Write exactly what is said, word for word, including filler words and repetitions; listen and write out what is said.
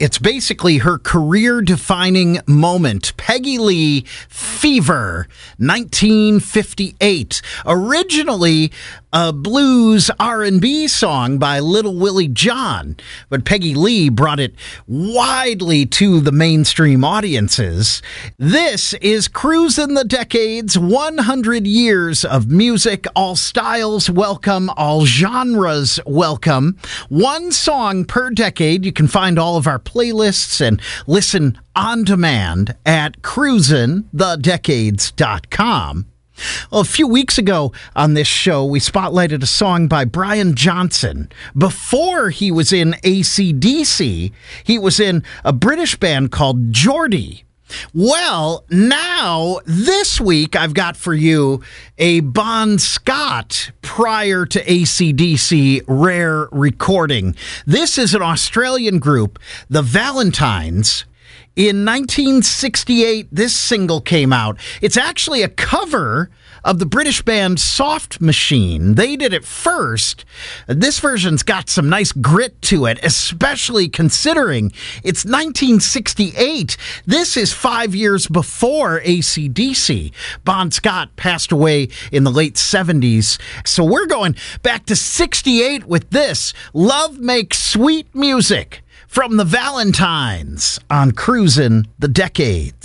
It's basically her career-defining moment. Peggy Lee, Fever, nineteen fifty-eight. Originally a blues R and B song by Little Willie John, but Peggy Lee brought it widely to the mainstream audiences. This is Cruisin' the Decades, one hundred years of music, all styles welcome, all genres welcome. One song per decade. You can find all of our playlists and listen on demand at cruisin the decades dot com. Well, a few weeks ago on this show, we spotlighted a song by Brian Johnson. Before he was in A C D C, he was in a British band called Geordie. Well, now, this week, I've got for you a Bon Scott prior to A C D C rare recording. This is an Australian group, the Valentines. In nineteen sixty-eight, this single came out. It's actually a cover of the British band Soft Machine. They did it first. This version's got some nice grit to it, especially considering it's nineteen sixty-eight. This is five years before A C D C. Bon Scott passed away in the late seventies. So we're going back to sixty-eight with this. Love Makes Sweet Music from the Valentines on Cruisin' the Decades.